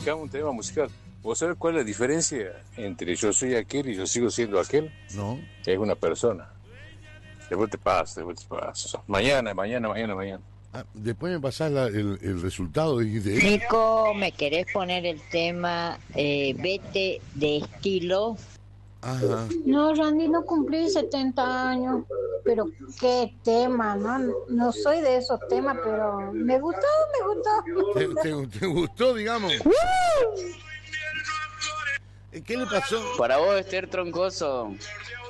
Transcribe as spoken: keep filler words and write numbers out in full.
elijamos un tema musical. ¿Vos sabés cuál es la diferencia entre yo soy aquel y yo sigo siendo aquel? No. Es una persona. Después te pasa, después te pasa. Mañana, mañana, mañana, mañana. Ah, después me pasás la, el, el resultado y dijiste... Nico, ¿me querés poner el tema eh, Vete de estilo? Ajá. No, Randy, no cumplí setenta años, pero qué tema, ¿no? No soy de esos temas, pero me gustó, me gustó. ¿Te, te, te gustó, digamos? ¿Qué le pasó? Para vos, Esther Troncoso.